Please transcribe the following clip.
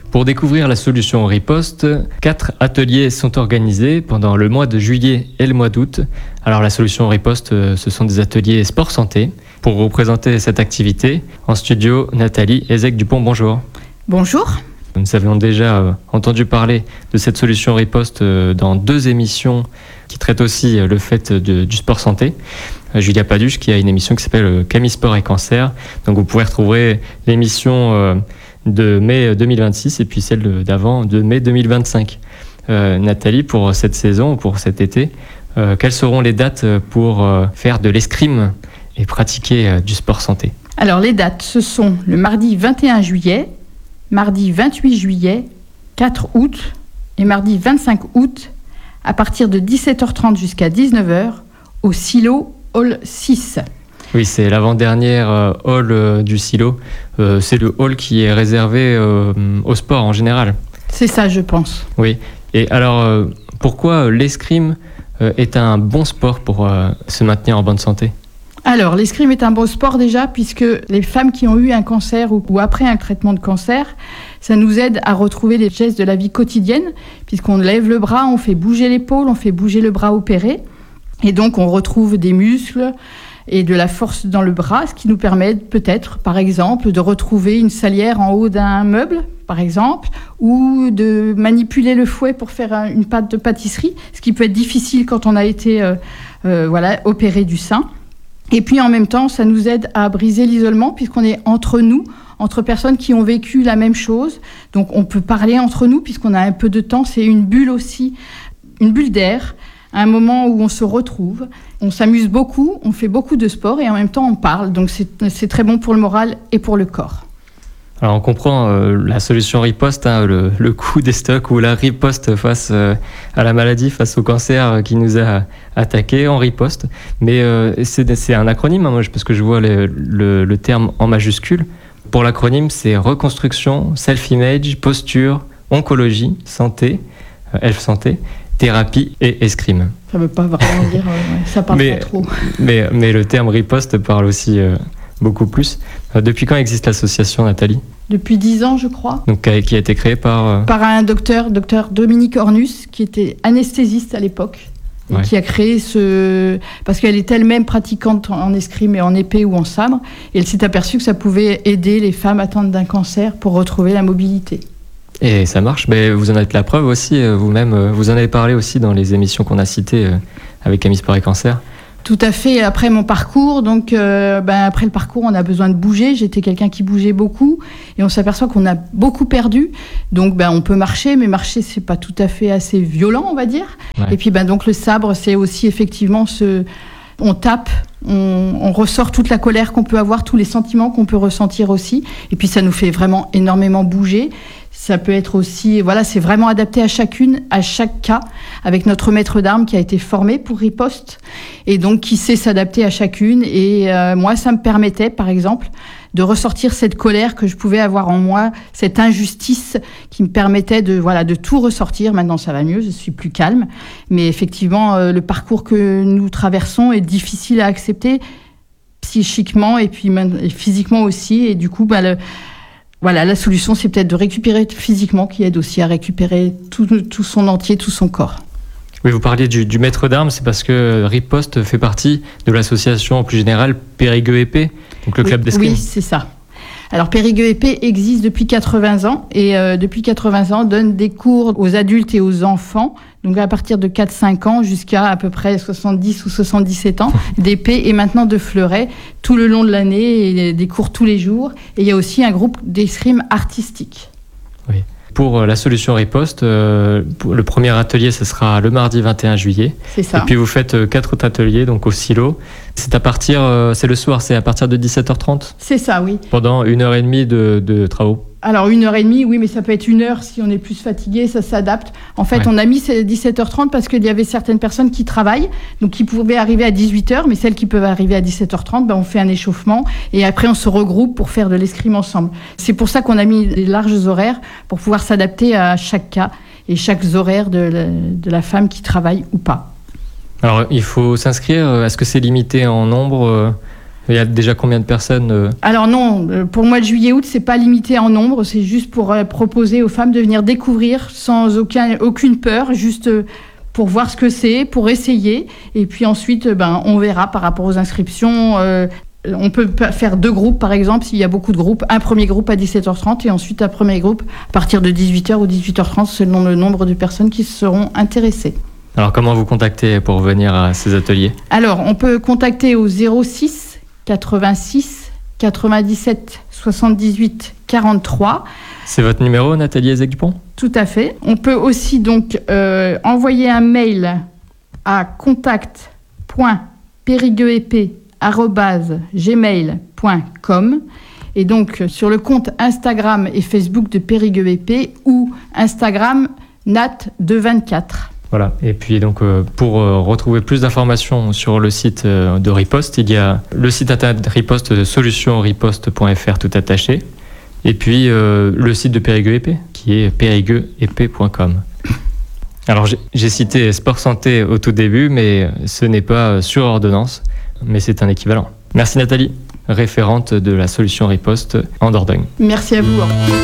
Pour découvrir la solution Riposte, 4 ateliers sont organisés pendant le mois de juillet et le mois d'août. Alors la solution Riposte, ce sont des ateliers sport-santé. Pour vous présenter cette activité, en studio, Nathalie Ezek-Dupont, bonjour. Bonjour. Nous avions déjà entendu parler de cette solution Riposte dans 2 émissions qui traitent aussi le fait du sport-santé. Julia Paduche qui a une émission qui s'appelle Camille Sport et Cancer. Donc vous pourrez retrouver l'émission de mai 2026 et puis celle d'avant de mai 2025. Nathalie, pour cette saison, pour cet été, quelles seront les dates pour faire de l'escrime et pratiquer du sport santé? Alors les dates, ce sont le mardi 21 juillet, mardi 28 juillet, 4 août et mardi 25 août à partir de 17h30 jusqu'à 19h au Silo Hall 6. Oui, c'est l'avant-dernière hall du Silo. C'est le hall qui est réservé au sport en général. C'est ça, je pense. Oui. Et alors, pourquoi l'escrime est un bon sport pour se maintenir en bonne santé? Alors, l'escrime est un bon sport déjà, puisque les femmes qui ont eu un cancer ou après un traitement de cancer, ça nous aide à retrouver les gestes de la vie quotidienne, puisqu'on lève le bras, on fait bouger l'épaule, on fait bouger le bras opéré, et donc on retrouve des muscles et de la force dans le bras, ce qui nous permet peut-être, par exemple, de retrouver une salière en haut d'un meuble, par exemple, ou de manipuler le fouet pour faire une pâte de pâtisserie, ce qui peut être difficile quand on a été opéré du sein. Et puis en même temps, ça nous aide à briser l'isolement puisqu'on est entre nous, entre personnes qui ont vécu la même chose. Donc on peut parler entre nous puisqu'on a un peu de temps. C'est une bulle aussi, une bulle d'air, un moment où on se retrouve. On s'amuse beaucoup, on fait beaucoup de sport et en même temps on parle. Donc c'est très bon pour le moral et pour le corps. Alors on comprend la solution riposte, le coup des stocks ou la riposte face à la maladie, face au cancer qui nous a attaqué, on riposte. Mais c'est un acronyme, parce que je vois le terme en majuscule. Pour l'acronyme, c'est reconstruction, self-image, posture, oncologie, santé, Health Santé, thérapie et escrime. Ça ne veut pas vraiment dire, ça parle pas trop. Mais le terme riposte parle aussi beaucoup plus. Depuis quand existe l'association, Nathalie? Depuis 10 ans, je crois. Donc, qui a été créée par un docteur Dominique Ornus, qui était anesthésiste à l'époque, et qui a créé parce qu'elle est elle-même pratiquante en escrime et en épée ou en sabre, et elle s'est aperçue que ça pouvait aider les femmes atteintes d'un cancer pour retrouver la mobilité. Et ça marche, mais vous en êtes la preuve aussi, vous-même, vous en avez parlé aussi dans les émissions qu'on a citées avec Camille Sport et Cancer. Tout à fait. Après mon parcours, donc après le parcours, on a besoin de bouger. J'étais quelqu'un qui bougeait beaucoup et on s'aperçoit qu'on a beaucoup perdu. Donc on peut marcher, mais marcher c'est pas tout à fait assez violent, on va dire. Ouais. Et puis donc le sabre, c'est aussi effectivement on tape, on ressort toute la colère qu'on peut avoir, tous les sentiments qu'on peut ressentir aussi. Et puis ça nous fait vraiment énormément bouger. Ça peut être aussi, c'est vraiment adapté à chaque cas, avec notre maître d'armes qui a été formé pour riposte et donc qui sait s'adapter à chacune. Et moi, ça me permettait, par exemple, de ressortir cette colère que je pouvais avoir en moi, cette injustice qui me permettait de tout ressortir. Maintenant, ça va mieux, je suis plus calme. Mais effectivement, le parcours que nous traversons est difficile à accepter psychiquement et puis physiquement aussi. Et du coup, la solution, c'est peut-être de récupérer physiquement, qui aide aussi à récupérer tout son entier, tout son corps. Oui, vous parliez du maître d'armes, c'est parce que Riposte fait partie de l'association en plus générale Périgueux-Épée, donc le club d'escrime. Oui, c'est ça. Alors Périgueux-Épée existe depuis 80 ans et depuis 80 ans donne des cours aux adultes et aux enfants, donc à partir de 4-5 ans jusqu'à à peu près 70 ou 77 ans, d'épée et maintenant de fleuret tout le long de l'année et des cours tous les jours. Et il y a aussi un groupe d'escrime artistique. Oui. Pour la solution Riposte, le premier atelier, ce sera le mardi 21 juillet. C'est ça. Et puis vous faites 4 autres ateliers, donc au Silo. C'est le soir, c'est à partir de 17h30 ? C'est ça, oui. Pendant 1h30 de travaux. Alors 1h30, oui, mais ça peut être 1 heure si on est plus fatigué, ça s'adapte. En fait, on a mis 17h30 parce qu'il y avait certaines personnes qui travaillent, donc qui pouvaient arriver à 18h, mais celles qui peuvent arriver à 17h30, on fait un échauffement et après on se regroupe pour faire de l'escrime ensemble. C'est pour ça qu'on a mis des larges horaires pour pouvoir s'adapter à chaque cas et chaque horaire de la femme qui travaille ou pas. Alors, il faut s'inscrire. Est-ce que c'est limité en nombre Il y a déjà combien de personnes Alors non, pour le mois de juillet-août, c'est pas limité en nombre, c'est juste pour proposer aux femmes de venir découvrir sans aucune peur, juste pour voir ce que c'est, pour essayer. Et puis ensuite, on verra par rapport aux inscriptions. On peut faire 2 groupes, par exemple, s'il y a beaucoup de groupes. Un premier groupe à 17h30 et ensuite un premier groupe à partir de 18h ou 18h30, selon le nombre de personnes qui seront intéressées. Alors, comment vous contacter pour venir à ces ateliers ? Alors, on peut contacter au 06 86 97 78 43. C'est votre numéro, Nathalie Ezek-Dupont ? Tout à fait. On peut aussi donc envoyer un mail à contact.perigueuxépée@gmail.com et donc sur le compte Instagram et Facebook de Périgueux épée ou Instagram Nat224. Voilà. Et puis donc pour retrouver plus d'informations sur le site de Riposte, il y a le site internet Riposte, solutionriposte.fr tout attaché, et puis le site de Périgueux épée qui est perigueuxépée.com. Alors j'ai cité Sport Santé au tout début, mais ce n'est pas sur ordonnance, mais c'est un équivalent. Merci Nathalie, référente de la solution Riposte en Dordogne. Merci à vous.